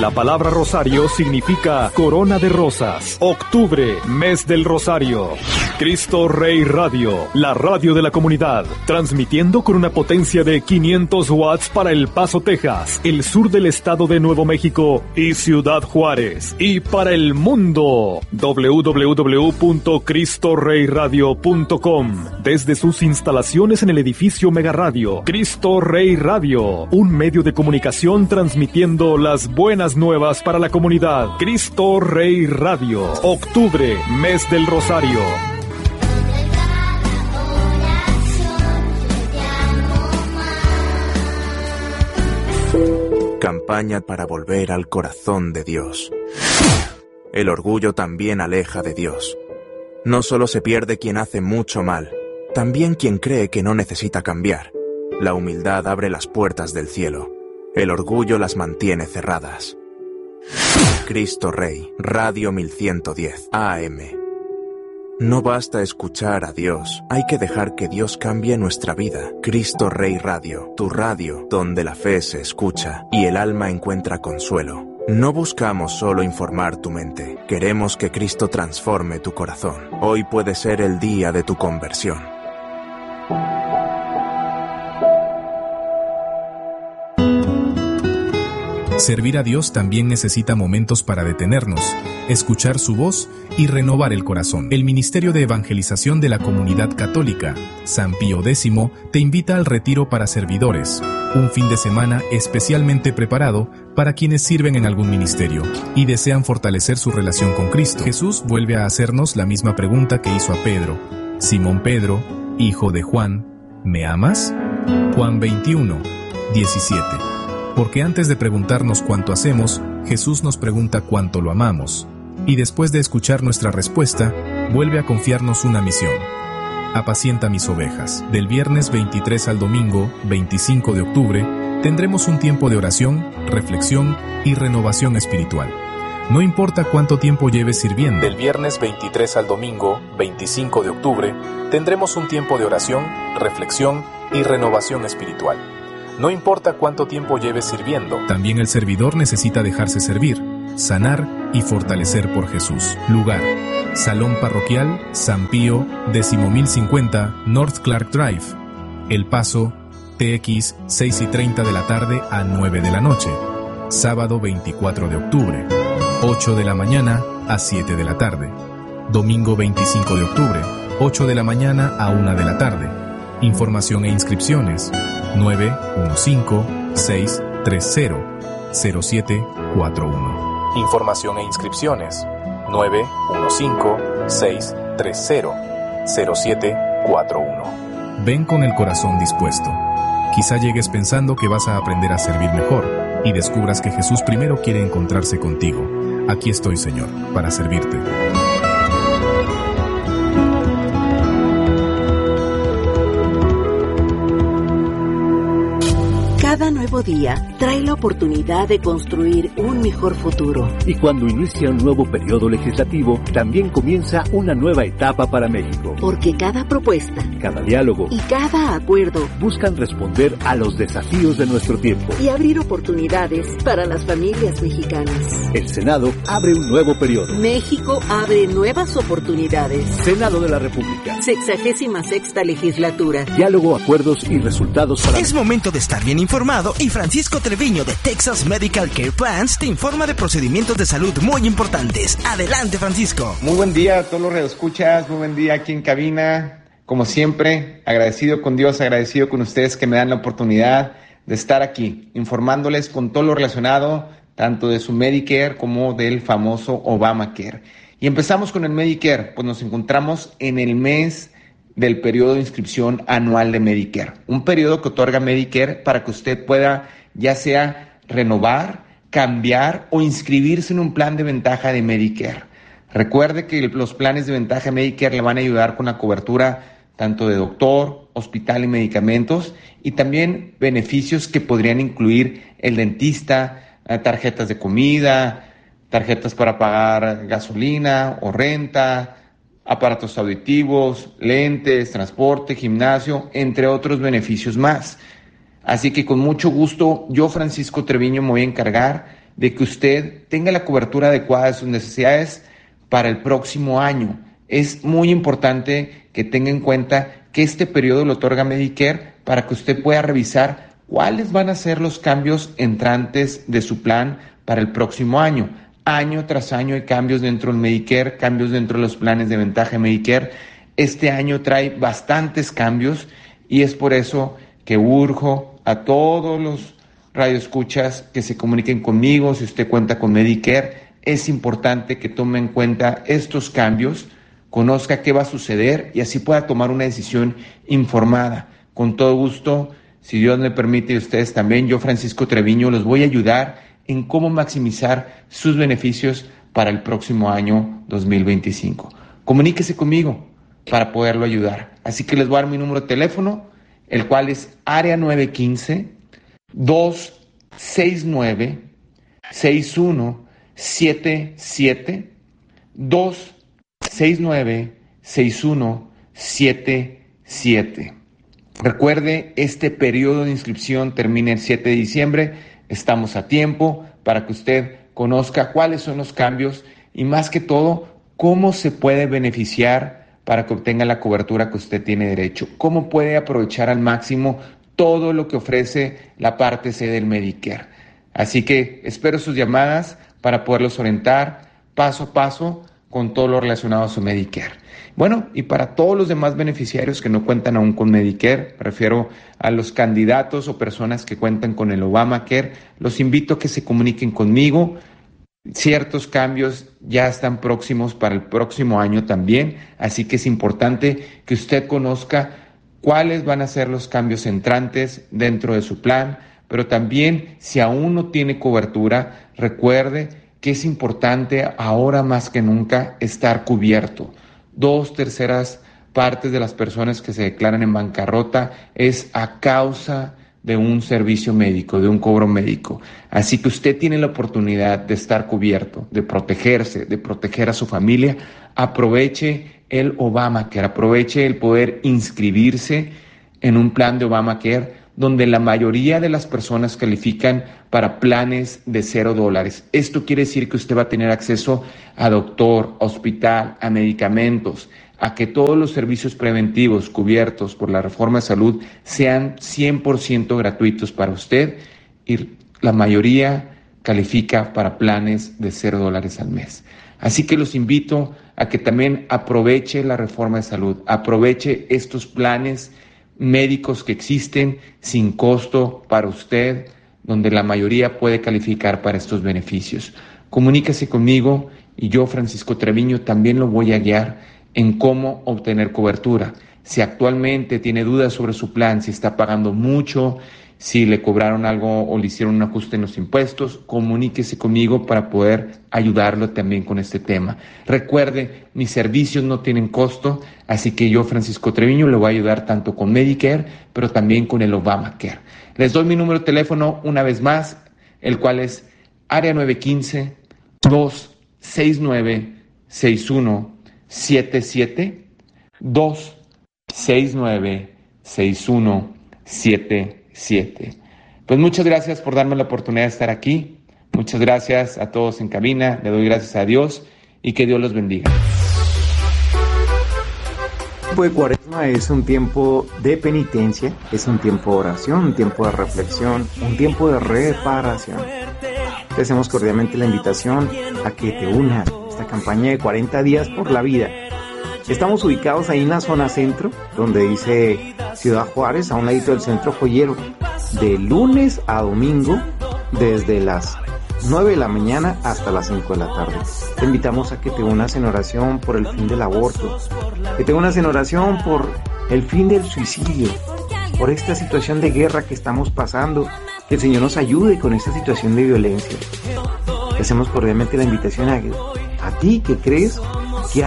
La palabra rosario significa corona de rosas. Octubre, mes del rosario. Cristo Rey Radio, la radio de la comunidad, transmitiendo con una potencia de 500 watts para El Paso, Texas, el sur del estado de Nuevo México y Ciudad Juárez, y para el mundo, www.cristorreyradio.com, desde sus instalaciones en el edificio Mega Radio. Cristo Rey Radio, un medio de comunicación transmitiendo las buenas nuevas para la comunidad. Cristo Rey Radio, octubre, mes del rosario. Campaña para volver al corazón de Dios. El orgullo también aleja de Dios. No solo se pierde quien hace mucho mal, también quien cree que no necesita cambiar. La humildad abre las puertas del cielo. El orgullo las mantiene cerradas. Cristo Rey, Radio 1110, AM. No basta escuchar a Dios, hay que dejar que Dios cambie nuestra vida. Cristo Rey Radio, tu radio, donde la fe se escucha y el alma encuentra consuelo. No buscamos solo informar tu mente, queremos que Cristo transforme tu corazón. Hoy puede ser el día de tu conversión. Servir a Dios también necesita momentos para detenernos, escuchar su voz y renovar el corazón. El Ministerio de Evangelización de la Comunidad Católica, San Pío X, te invita al retiro para servidores, un fin de semana especialmente preparado para quienes sirven en algún ministerio y desean fortalecer su relación con Cristo. Jesús vuelve a hacernos la misma pregunta que hizo a Pedro. Simón Pedro, hijo de Juan, ¿me amas? Juan 21, 17. Porque antes de preguntarnos cuánto hacemos, Jesús nos pregunta cuánto lo amamos. Y después de escuchar nuestra respuesta, vuelve a confiarnos una misión. Apacienta mis ovejas. Del viernes 23 al domingo 25 de octubre, tendremos un tiempo de oración, reflexión y renovación espiritual. No importa cuánto tiempo lleves sirviendo. Del viernes 23 al domingo 25 de octubre, tendremos un tiempo de oración, reflexión y renovación espiritual. No importa cuánto tiempo lleves sirviendo. También el servidor necesita dejarse servir, sanar y fortalecer por Jesús. Lugar: Salón Parroquial San Pío, 10.050 North Clark Drive, El Paso, TX 6:30 de la tarde a 9 de la noche. Sábado 24 de octubre, 8 de la mañana a 7 de la tarde. Domingo 25 de octubre, 8 de la mañana a 1 de la tarde. Información e inscripciones 915-630-0741. Información e inscripciones 915-630-0741. Ven con el corazón dispuesto. Quizá llegues pensando que vas a aprender a servir mejor y descubras que Jesús primero quiere encontrarse contigo. Aquí estoy, Señor, para servirte. Cada nuevo día trae la oportunidad de construir un mejor futuro. Y cuando inicia un nuevo periodo legislativo, también comienza una nueva etapa para México. Porque cada propuesta, cada diálogo y cada acuerdo buscan responder a los desafíos de nuestro tiempo y abrir oportunidades para las familias mexicanas. El Senado abre un nuevo periodo. México abre nuevas oportunidades. Senado de la República. 66ª legislatura. Diálogo, acuerdos y resultados para... Es momento de estar bien informado y Francisco Treviño de Texas Medical Care Plans te informa de procedimientos de salud muy importantes. Adelante, Francisco. Muy buen día a todos los radioescuchas, muy buen día aquí en cabina. Como siempre, agradecido con Dios, agradecido con ustedes que me dan la oportunidad de estar aquí, informándoles con todo lo relacionado, tanto de su Medicare como del famoso Obamacare. Y empezamos con el Medicare, pues nos encontramos en el mes del periodo de inscripción anual de Medicare. Un periodo que otorga Medicare para que usted pueda ya sea renovar, cambiar o inscribirse en un plan de ventaja de Medicare. Recuerde que los planes de ventaja de Medicare le van a ayudar con la cobertura tanto de doctor, hospital y medicamentos, y también beneficios que podrían incluir el dentista, tarjetas de comida, tarjetas para pagar gasolina o renta, aparatos auditivos, lentes, transporte, gimnasio, entre otros beneficios más. Así que con mucho gusto, yo, Francisco Treviño, me voy a encargar de que usted tenga la cobertura adecuada de sus necesidades para el próximo año. Es muy importante que tenga en cuenta que este periodo lo otorga Medicare para que usted pueda revisar cuáles van a ser los cambios entrantes de su plan para el próximo año. Año tras año hay cambios dentro del Medicare, cambios dentro de los planes de ventaja de Medicare. Este año trae bastantes cambios y es por eso que urjo a todos los radioescuchas que se comuniquen conmigo. Si usted cuenta con Medicare, es importante que tome en cuenta estos cambios, conozca qué va a suceder y así pueda tomar una decisión informada. Con todo gusto, si Dios me permite y ustedes también, yo, Francisco Treviño, los voy a ayudar en cómo maximizar sus beneficios para el próximo año 2025. Comuníquese conmigo para poderlo ayudar. Así que les voy a dar mi número de teléfono, el cual es área 915-269-6177, 269-6177. Recuerde, este periodo de inscripción termina el 7 de diciembre. Estamos a tiempo para que usted conozca cuáles son los cambios y, más que todo, cómo se puede beneficiar para que obtenga la cobertura que usted tiene derecho. Cómo puede aprovechar al máximo todo lo que ofrece la parte C del Medicare. Así que espero sus llamadas para poderlos orientar paso a paso con todo lo relacionado a su Medicare. Bueno, y para todos los demás beneficiarios que no cuentan aún con Medicare, me refiero a los candidatos o personas que cuentan con el Obamacare, los invito a que se comuniquen conmigo. Ciertos cambios ya están próximos para el próximo año también, así que es importante que usted conozca cuáles van a ser los cambios entrantes dentro de su plan, pero también si aún no tiene cobertura, recuerde que es importante ahora más que nunca estar cubierto. 2/3 partes de las personas que se declaran en bancarrota es a causa de un servicio médico, de un cobro médico. Así que usted tiene la oportunidad de estar cubierto, de protegerse, de proteger a su familia. Aproveche el Obamacare, aproveche el poder inscribirse en un plan de Obamacare donde la mayoría de las personas califican para planes de $0. Esto quiere decir que usted va a tener acceso a doctor, a hospital, a medicamentos, a que todos los servicios preventivos cubiertos por la reforma de salud sean 100% gratuitos para usted, y la mayoría califica para planes de $0 al mes. Así que los invito a que también aproveche la reforma de salud, aproveche estos planes médicos que existen sin costo para usted, donde la mayoría puede calificar para estos beneficios. Comuníquese conmigo y yo, Francisco Treviño, también lo voy a guiar en cómo obtener cobertura. Si actualmente tiene dudas sobre su plan, si está pagando mucho, si le cobraron algo o le hicieron un ajuste en los impuestos, comuníquese conmigo para poder ayudarlo también con este tema. Recuerde, mis servicios no tienen costo, así que yo, Francisco Treviño, le voy a ayudar tanto con Medicare, pero también con el Obamacare. Les doy mi número de teléfono una vez más, el cual es área 915-269-6177, 269-6177. Pues muchas gracias por darme la oportunidad de estar aquí. Muchas gracias a todos en cabina. Le doy gracias a Dios y que Dios los bendiga. El tiempo de Cuaresma es un tiempo de penitencia, es un tiempo de oración, un tiempo de reflexión, un tiempo de reparación. Te hacemos cordialmente la invitación a que te unas a esta campaña de 40 días por la vida. Estamos ubicados ahí en la zona centro, donde dice Ciudad Juárez, a un ladito del Centro Joyero, de lunes a domingo, desde las 9 de la mañana hasta las 5 de la tarde. Te invitamos a que te unas en oración por el fin del aborto, que te unas en oración por el fin del suicidio, por esta situación de guerra que estamos pasando, que el Señor nos ayude con esta situación de violencia. Te hacemos cordialmente la invitación a ti que crees